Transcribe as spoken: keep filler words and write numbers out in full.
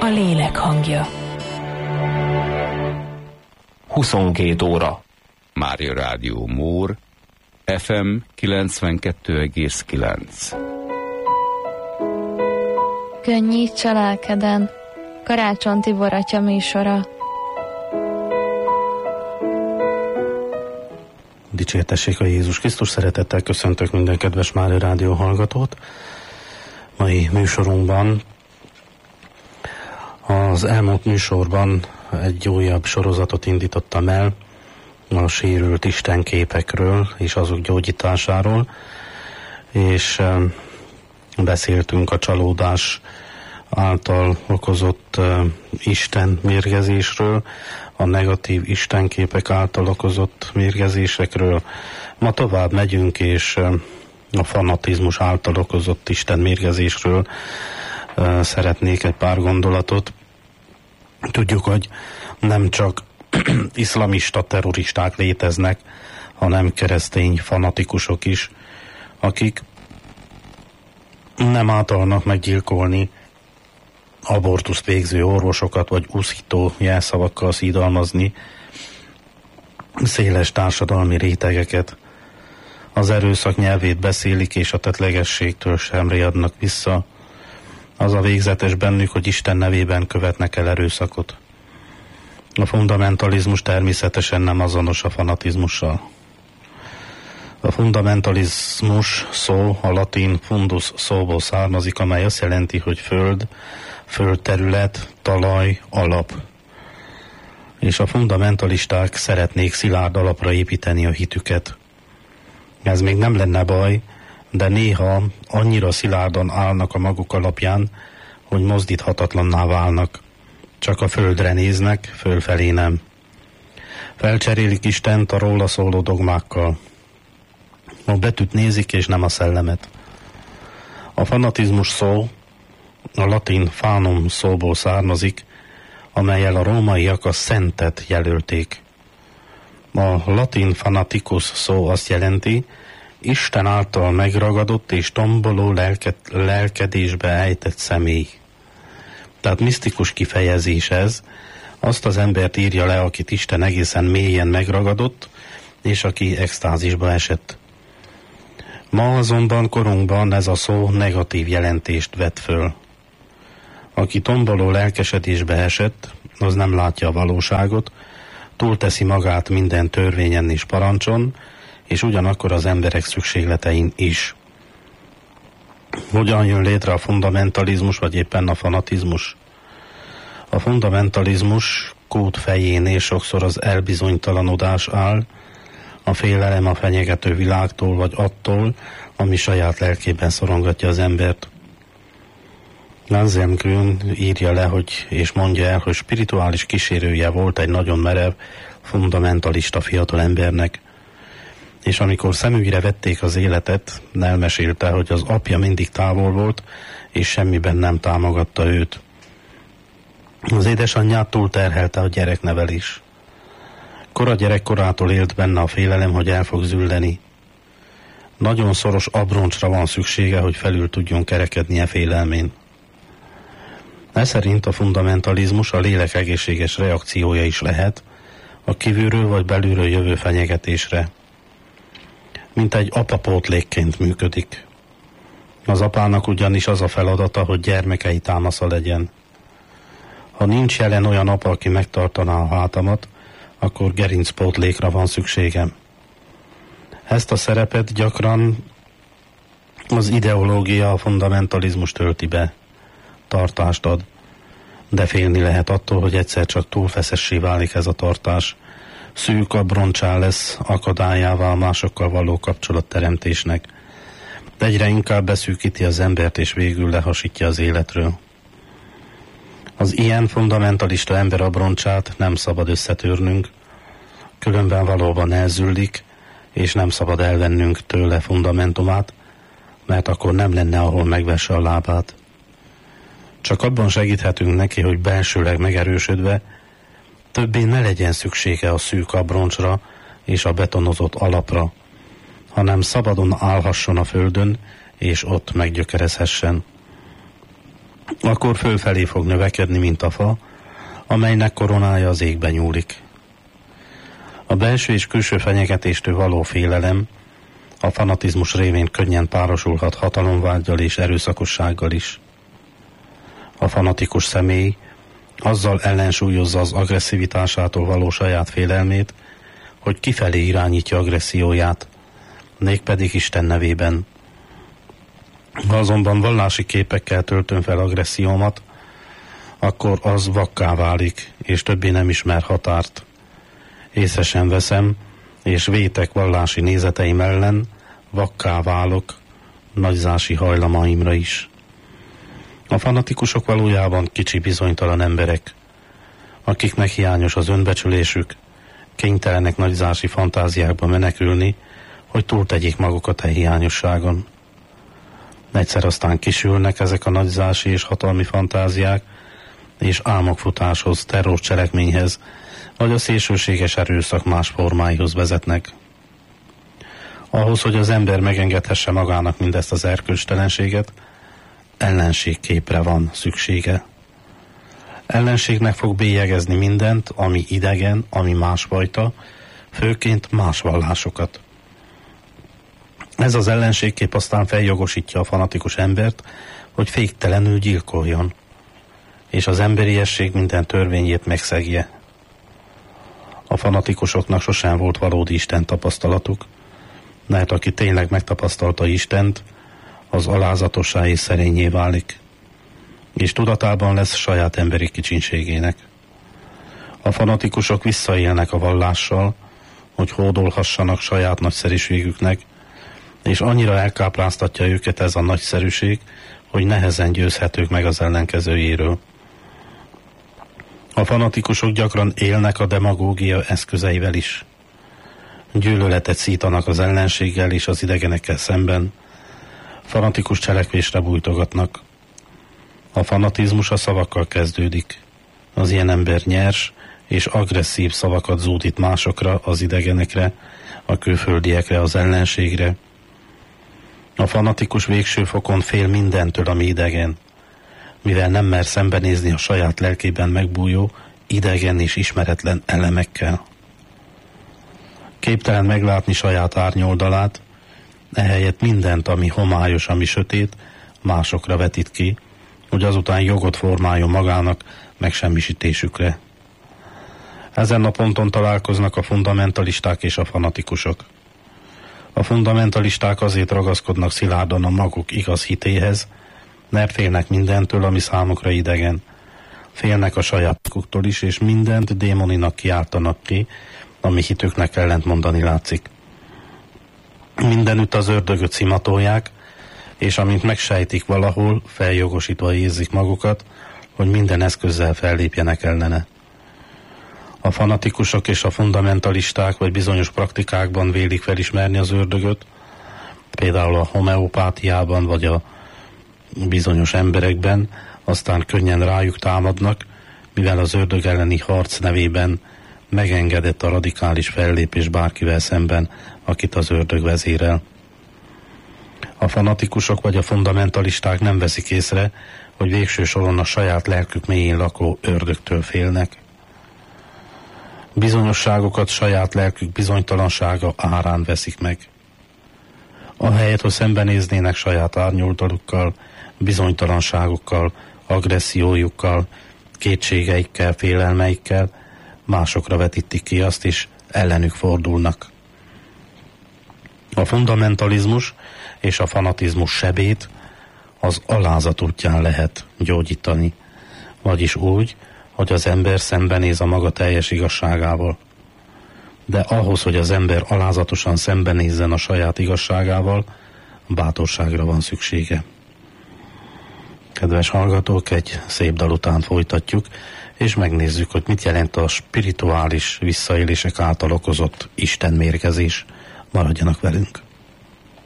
lélek hangja. huszonkét óra. Mária Rádió Mór, ef em kilencvenkettő egész kilenc. Könnyíts a lelkeden. Karácsony Tibor atya műsora. Dicsértessék a Jézus Krisztus, szeretettel köszöntök minden kedves Mária Rádió hallgatót. Mai műsorunkban, az elmúlt műsorban egy újabb sorozatot indítottam el a sérült istenképekről és azok gyógyításáról, és beszéltünk a csalódás által okozott Isten mérgezésről, a negatív istenképek által okozott mérgezésekről. Ma tovább megyünk, és a fanatizmus által okozott Isten mérgezésről szeretnék egy pár gondolatot. Tudjuk, hogy nem csak iszlamista terroristák léteznek, hanem keresztény fanatikusok is, akik nem általnak meggyilkolni abortuszt végző orvosokat, vagy úszító jelszavakkal szidalmazni széles társadalmi rétegeket. Az erőszak nyelvét beszélik, és a tettlegességtől sem riadnak vissza. Az a végzetes bennük, hogy Isten nevében követnek el erőszakot. A fundamentalizmus természetesen nem azonos a fanatizmussal. A fundamentalizmus szó a latin fundus szóból származik, amely azt jelenti, hogy föld, földterület, talaj, alap. És a fundamentalisták szeretnék szilárd alapra építeni a hitüket. Ez még nem lenne baj, de néha annyira szilárdan állnak a maguk alapján, hogy mozdíthatatlanná válnak. Csak a földre néznek, fölfelé nem. Felcserélik Istent a róla szóló dogmákkal. A betűt nézik, és nem a szellemet. A fanatizmus szó a latin fanum szóból származik, amellyel a rómaiak a szentet jelölték. A latin fanaticus szó azt jelenti, Isten által megragadott és tomboló lelked, lelkedésbe ejtett személy. Tehát misztikus kifejezés ez, azt az embert írja le, akit Isten egészen mélyen megragadott, és aki extázisba esett. Ma azonban korunkban ez a szó negatív jelentést vett föl. Aki tomboló lelkesedésbe esett, az nem látja a valóságot, túlteszi magát minden törvényen és parancson, és ugyanakkor az emberek szükségletein is. Hogyan jön létre a fundamentalizmus, vagy éppen a fanatizmus? A fundamentalizmus kút fejénél sokszor az elbizonytalanodás áll, a félelem a fenyegető világtól, vagy attól, ami saját lelkében szorongatja az embert. Anselm Grün írja le, hogy, és mondja el, hogy spirituális kísérője volt egy nagyon merev, fundamentalista fiatal embernek, és amikor szemügyre vették az életet, elmesélte, hogy az apja mindig távol volt, és semmiben nem támogatta őt. Az édesanyját túlterhelte a gyereknevelés. Kora gyerekkorától élt benne a félelem, hogy el fog zülleni. Nagyon szoros abroncsra van szüksége, hogy felül tudjon kerekedni a félelmén. Ez szerint a fundamentalizmus a lélek egészséges reakciója is lehet a kívülről vagy belülről jövő fenyegetésre. Mint egy apapótlékként működik. Az apának ugyanis az a feladata, hogy gyermekei támasza legyen. Ha nincs jelen olyan apa, aki megtartaná a hátamat, akkor gerincpótlékra van szükségem. Ezt a szerepet gyakran az ideológia, a fundamentalizmus tölti be, tartást ad, de félni lehet attól, hogy egyszer csak túlfeszessé válik ez a tartás, szűk abroncsá lesz, akadályává másokkal való kapcsolatteremtésnek. De egyre inkább beszűkíti az embert, és végül lehasítja az életről. Az ilyen fundamentalista ember abroncsát nem szabad összetörnünk, különben valóban elzüllik, és nem szabad elvennünk tőle fundamentumát, mert akkor nem lenne, ahol megvesse a lábát. Csak abban segíthetünk neki, hogy belsőleg megerősödve többé ne legyen szüksége a szűk abroncsra és a betonozott alapra, hanem szabadon állhasson a földön, és ott meggyökerezhessen. akkor fölfelé fog növekedni, mint a fa, amelynek koronája az égben nyúlik. A belső és külső fenyegetéstől való félelem a fanatizmus révén könnyen párosulhat hatalomvággyal és erőszakossággal is. A fanatikus személy azzal ellensúlyozza az agresszivitásától való saját félelmét, hogy kifelé irányítja agresszióját, mégpedig Isten nevében. Ha azonban vallási képekkel töltöm fel agressziómat, akkor az vakká válik, és többé nem ismer határt. Észre sem veszem, és vétek vallási nézeteim ellen, vakká válok nagyzási hajlamaimra is. A fanatikusok valójában kicsi bizonytalan emberek, akiknek hiányos az önbecsülésük, kénytelenek nagyzási fantáziákba menekülni, hogy túltegyék magukat a hiányosságon. Egyszer aztán kisülnek ezek a nagyzási és hatalmi fantáziák, és álmokfutáshoz, terrorcselekményhez, vagy a szélsőséges erőszak más formáihoz vezetnek. Ahhoz, hogy az ember megengedhesse magának mindezt az erkölcstelenséget, ellenségképre van szüksége. Ellenségnek fog bélyegezni mindent, ami idegen, ami másfajta, főként más vallásokat. Ez az ellenségkép aztán feljogosítja a fanatikus embert, hogy féktelenül gyilkoljon, és az emberiesség minden törvényét megszegje. A fanatikusoknak sosem volt valódi Isten tapasztalatuk, mert aki tényleg megtapasztalta Istent, az alázatossá és szerényé válik, és tudatában lesz saját emberi kicsinségének. A fanatikusok visszaélnek a vallással, hogy hódolhassanak saját nagyszerűségüknek, és annyira elkápráztatja őket ez a nagyszerűség, hogy nehezen győzhetők meg az ellenkezőjéről. A fanatikusok gyakran élnek a demagógia eszközeivel is. Gyűlöletet szítanak az ellenséggel és az idegenekkel szemben, fanatikus cselekvésre bújtogatnak. A fanatizmus a szavakkal kezdődik. Az ilyen ember nyers és agresszív szavakat zúdít másokra, az idegenekre, a külföldiekre, az ellenségre. A fanatikus végső fokon fél mindentől, ami idegen, mivel nem mer szembenézni a saját lelkében megbújó, idegen és ismeretlen elemekkel. Képtelen meglátni saját árnyoldalát, ehelyett mindent, ami homályos, ami sötét, másokra vetít ki, hogy azután jogot formáljon magának megsemmisítésükre. Ezen a ponton találkoznak a fundamentalisták és a fanatikusok. A fundamentalisták azért ragaszkodnak szilárdan a maguk igaz hitéhez, mert félnek mindentől, ami számukra idegen. Félnek a sajátuktól is, és mindent démoninak kiáltanak ki, ami hitüknek ellentmondani látszik. Mindenütt az ördögöt szimatolják, és amint megsejtik valahol, feljogosítva érzik magukat, hogy minden eszközzel fellépjenek ellene. A fanatikusok és a fundamentalisták vagy bizonyos praktikákban vélik felismerni az ördögöt, például a homeopátiában vagy a bizonyos emberekben, aztán könnyen rájuk támadnak, mivel az ördög elleni harc nevében megengedett a radikális fellépés bárkivel szemben, akit az ördög vezérel. A fanatikusok vagy a fundamentalisták nem veszik észre, hogy végső soron a saját lelkük mélyén lakó ördögtől félnek. Bizonyosságokat saját lelkük bizonytalansága árán veszik meg. Ahelyett, hogy szembenéznének saját árnyoldalukkal, bizonytalanságokkal, agressziójukkal, kétségeikkel, félelmeikkel, másokra vetítik ki azt, és ellenük fordulnak. A fundamentalizmus és a fanatizmus sebét az alázat útján lehet gyógyítani, vagyis úgy, hogy az ember szembenéz a maga teljes igazságával. De ahhoz, hogy az ember alázatosan szembenézzen a saját igazságával, bátorságra van szüksége. Kedves hallgatók, egy szép dal után folytatjuk, és megnézzük, hogy mit jelent a spirituális visszaélések által okozott istenmérgezés. Maradjanak velünk!